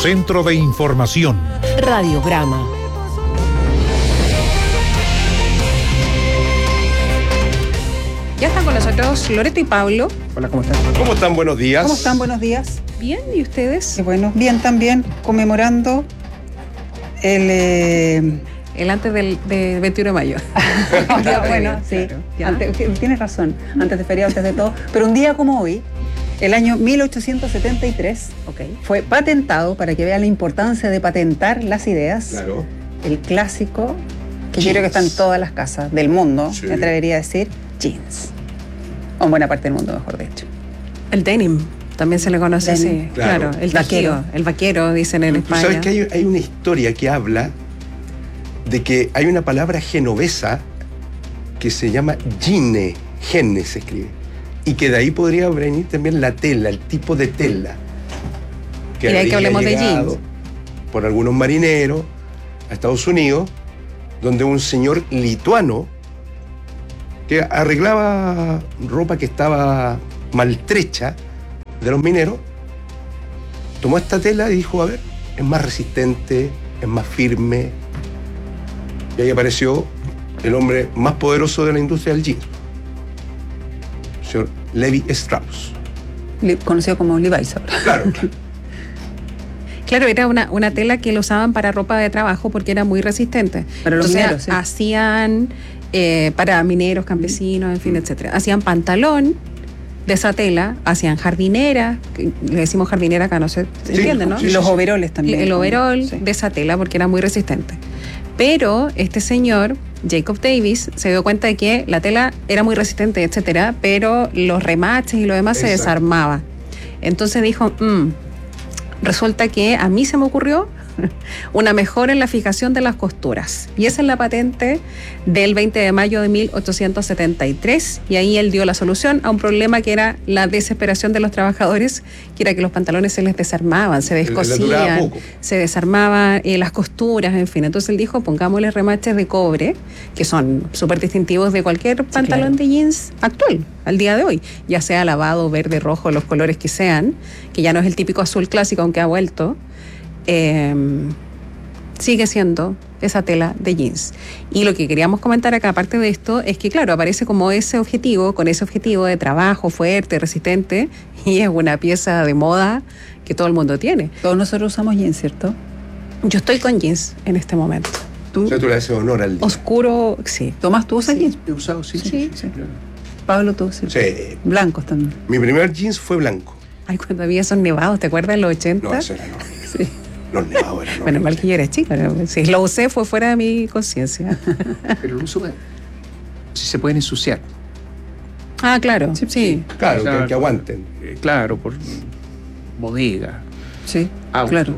Centro de Información. Radiograma. Ya están con nosotros Loreto y Pablo. Hola, ¿cómo están? ¿Cómo están? Buenos días. ¿Cómo están? Buenos días. Bien, ¿y ustedes? Qué bueno. Bien también, conmemorando el antes del 21 de mayo. bueno, sí. Claro, tienes razón, antes de feriado, antes de todo. Pero un día como hoy, el año 1873, fue patentado, para que vean la importancia de patentar las ideas, Claro. el clásico, que Jeans. yo creo que está en todas las casas del mundo, Sí. me atrevería a decir, jeans. O en buena parte del mundo, mejor dicho. El denim, también se le conoce Denim. así. Claro. El Vaquero. vaquero. El vaquero, dicen en Tú España. sabes que hay una historia que habla de que hay una palabra genovesa que se llama gine se escribe, y que de ahí podría venir también la tela, el tipo de tela. Y de ahí que habría hablemos de llegado jeans. por algunos marineros a Estados Unidos, donde un señor lituano que arreglaba ropa que estaba maltrecha de los mineros, tomó esta tela y dijo, a ver, es más resistente, es más firme. Y ahí apareció el hombre más poderoso de la industria del jeans, el señor Levi Strauss. Conocido como Levi's ahora. Claro, claro. Claro, era una tela que lo usaban para ropa de trabajo porque era muy resistente. Para los Entonces, mineros, sí. hacían para mineros, campesinos, en fin, etcétera. Hacían pantalón de esa tela, hacían jardinera, que le decimos jardinera acá, no sé, ¿se Sí, entiende, no? sí, Y los overoles también. El overol Sí. de esa tela porque era muy resistente. Pero este señor, Jacob Davis, se dio cuenta de que la tela era muy resistente, etcétera, pero los remaches y lo demás se Exacto. desarmaba. Entonces dijo, resulta que a mí se me ocurrió una mejora en la fijación de las costuras. Y esa es la patente del 20 de mayo de 1873. Y ahí él dio la solución a un problema que era la desesperación de los trabajadores, que era que los pantalones se les desarmaban, se Les duraba descosían, poco. se desarmaban las costuras, en fin. Entonces él dijo, pongámosle remaches de cobre, que son súper distintivos de cualquier pantalón de jeans actual, al día de hoy, ya sea lavado, verde, rojo, los colores que sean, que ya no es el típico azul clásico, aunque ha vuelto. Sigue siendo esa tela de jeans. Y lo que queríamos comentar acá, aparte de esto, es que claro, aparece como ese objetivo, con ese objetivo de trabajo fuerte, resistente, y es una pieza de moda que todo el mundo tiene. Todos nosotros usamos jeans, ¿cierto? Yo estoy con jeans en este momento. ¿Tú? O sea, tú le haces honor al día. Oscuro, sí. Tomás, ¿tú usas Sí. jeans? He usado, sí. Sí. Claro. Pablo, ¿tú? Sí. Sí. Blancos también. Mi primer jeans fue blanco. Ay, cuando había esos nevados, ¿te acuerdas en los 80? No, eso era no. Sí. Los nevados eran Bueno, mal horribles. que yo era chica, pero si lo usé fue fuera de mi conciencia. Pero el uso, si se pueden ensuciar. Ah, claro, sí. Claro, O sea, que aguanten. Claro, por bodega, Sí, auto, claro.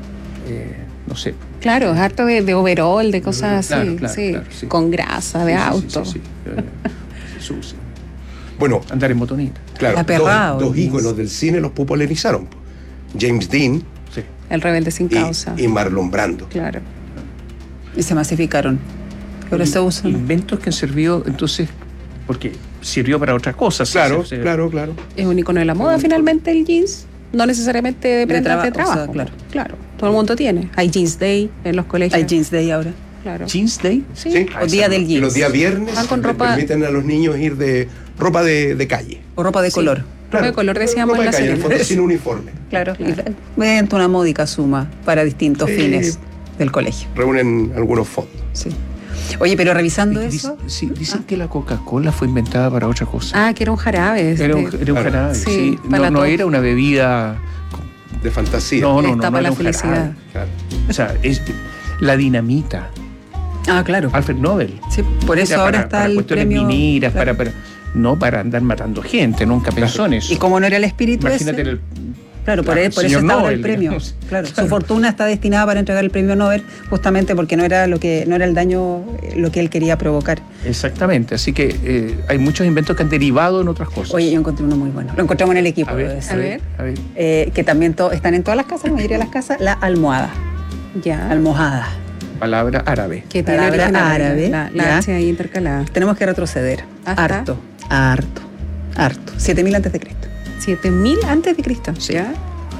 no sé. Claro, es harto de overall, de cosas así, Claro, sí, claro, sí. con grasa de Sí, sí, auto. sí, sí, se ensucia. Bueno, Andar en motoneta. claro, Aperrado, dos jeans. íconos del cine los popularizaron. James Dean Sí. El rebelde sin causa. y Marlon Brando. Claro. Y se masificaron. Ahora se usan. Inventos que han servido, entonces, porque sirvió para otras cosas. Claro, Se- claro, claro. Es un icono de la moda finalmente el jeans. No necesariamente de prendas de trabajo, o trabajo. sea, Claro. Todo el mundo tiene. Hay Jeans Day en los colegios. Hay jeans day ahora. Claro. Jeans Day. Sí. Sí. O día del Y jeans. los días viernes Van con les ropa- permiten a los niños ir de ropa de calle. O ropa de Sí. color. Ropa de color decíamos ropa en de la calle, en el Serena. fondo sin uniforme. Claro. Mediante una módica suma para distintos Sí. fines del colegio. Reúnen algunos fondos. Sí. Oye, pero revisando Dic- eso. sí, dicen que la Coca-Cola fue inventada para otra cosa. Ah, que era un jarabe. Era un claro. jarabe, Sí, sí. para la No tos. era una bebida. De fantasía. No, Les no, no, tapa no la era un jarabe. felicidad. Claro. O sea, es la dinamita. Ah, claro. Alfred Nobel. Sí, por eso Era ahora para, está para el cuestiones premio. mineras, claro. no para andar matando gente, nunca pensó en eso. Y como no era el espíritu Imagínate ese, el claro, por claro, eso señor está ahora el Nobel, premio. digamos. Claro, Claro. su fortuna está destinada para entregar el premio Nobel, justamente porque no era el daño lo que él quería provocar. Exactamente, así que hay muchos inventos que han derivado en otras cosas. Oye, yo encontré uno muy bueno. Lo encontramos en el equipo, a debo ver, decir. a ver. a ver. Que también están en todas las casas, la mayoría de las casas, la almohada. Ya. Almohada. Palabra árabe. Que tiene Palabra origen árabe, La ya. H ahí intercalada. Tenemos que retroceder. ¿Hasta? Harto. 7000 antes de Cristo. 7000 antes de Cristo. Sí. ¿Ya?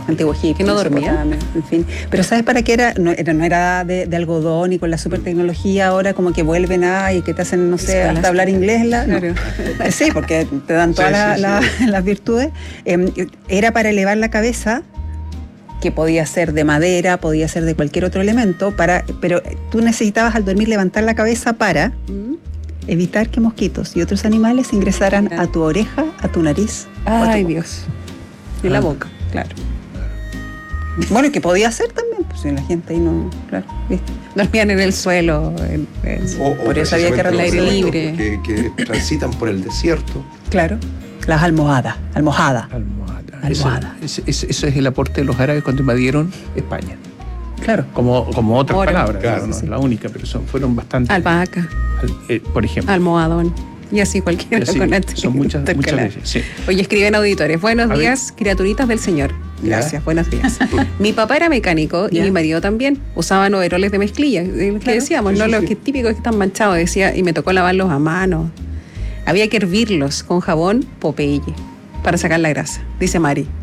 Antiguo Egipto. ¿Que no dormía? Mesopotamia, en fin. Pero ¿sabes para qué era? No era de algodón y con la super tecnología ahora como que vuelven y que te hacen, no sé, hasta hablar inglés. No. Claro. Sí, porque te dan todas las virtudes. Era para elevar la cabeza, que podía ser de madera, podía ser de cualquier otro elemento, pero tú necesitabas al dormir levantar la cabeza para evitar que mosquitos y otros animales ingresaran a tu oreja, a tu nariz. Ay, Dios. Y la boca, claro. Bueno, y que podía ser también, pues si la gente ahí no, claro, ¿viste? Dormían en el suelo. Por eso había que precisamente al aire los libre. que transitan por el desierto. Claro, las almohadas. Almohada. Almohada. Eso es el aporte de los árabes cuando invadieron España. Claro. Como otras Oro. palabras, Claro, no sí. es la única, pero fueron bastante. Albahaca, Por ejemplo. almohadón. Y así cualquiera Así, con son muchas veces. Sí. Oye, escriben auditores. Buenos A ver. días, criaturitas del Señor. Gracias, Ya. buenos días. Mi papá era mecánico y Ya. mi marido también. Usaban overoles de mezclilla, que Claro. decíamos, Sí, no sí, los sí. que típicos que están manchados, decía, y me tocó lavarlos a mano. Había que hervirlos con jabón Popeye para sacar la grasa, dice Mari.